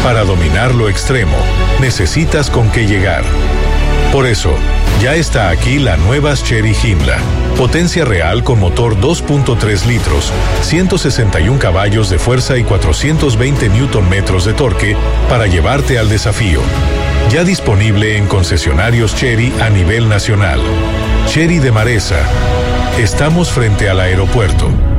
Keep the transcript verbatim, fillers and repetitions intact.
Para dominar lo extremo, necesitas con qué llegar. Por eso, ya está aquí la nueva Chery Joomla. Potencia real con motor dos punto tres litros, ciento sesenta y un caballos de fuerza y cuatrocientos veinte newton metros de torque para llevarte al desafío. Ya disponible en concesionarios Chery a nivel nacional. Chery de Maresa. Estamos frente al aeropuerto.